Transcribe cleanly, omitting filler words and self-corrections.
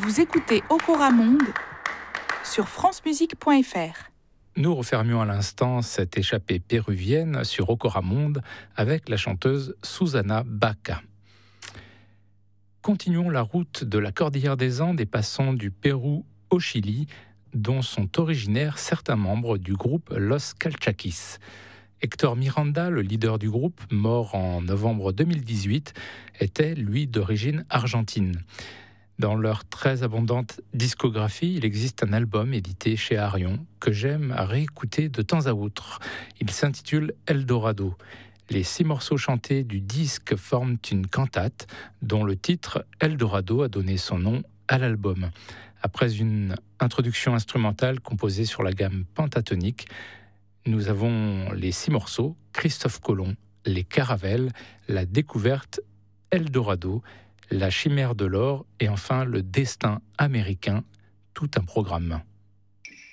Vous écoutez Okora Monde sur francemusique.fr. Nous refermions à l'instant cette échappée péruvienne sur Okora Monde avec la chanteuse Susana Baca. Continuons la route de la Cordillère des Andes et passons du Pérou au Chili, dont sont originaires certains membres du groupe Los Calchaquis. Héctor Miranda, le leader du groupe, mort en novembre 2018, était, lui, d'origine argentine. Dans leur très abondante discographie, il existe un album édité chez Arion que j'aime à réécouter de temps à autre. Il s'intitule Eldorado. Les 6 morceaux chantés du disque forment une cantate dont le titre Eldorado a donné son nom à l'album. Après une introduction instrumentale composée sur la gamme pentatonique, nous avons les 6 morceaux, Christophe Colomb, Les Caravelles, La Découverte, Eldorado, La Chimère de l'or et enfin Le Destin américain, tout un programme.